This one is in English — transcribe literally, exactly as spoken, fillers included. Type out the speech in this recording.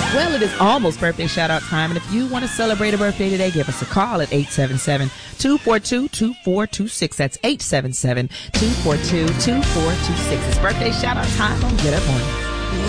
Well, it is almost birthday shout-out time, and if you want to celebrate a birthday today, give us a call at eight seven seven, two four two, two four two six. That's eight seven seven, two four two, two four two six. It's birthday shout-out time on Get Up Morning.